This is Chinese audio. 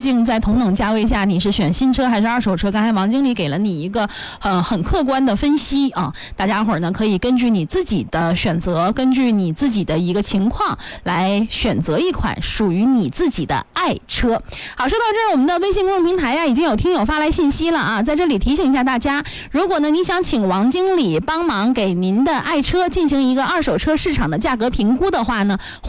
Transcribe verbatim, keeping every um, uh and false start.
竟在同等价位下，你是选新车还是二手车？刚才王经理给了你一个呃很客观的分析啊，大家伙儿呢可以根据你自己的选择，根据你自己的一个情况来选择一款属于你自己的爱车。好，说到这儿，我们的微信公众平台呀已经有听友发来信息了啊，在这里提醒一下大家，如果呢你想请王经理帮忙给您的爱车进行一个二手车市场的价格评估的话呢，